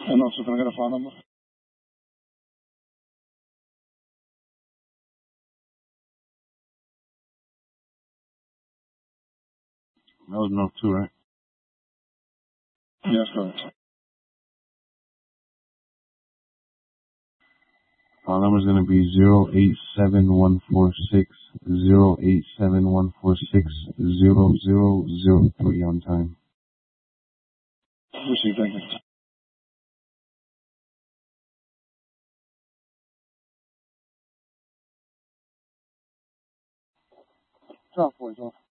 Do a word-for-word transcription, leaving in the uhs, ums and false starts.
And also, can I get a phone number? That was no two, right? Yes, correct. Our number's gonna be zero eight seven one four six zero eight seven one four six zero zero zero three on time. Receive, thank you. Drop, boys, off.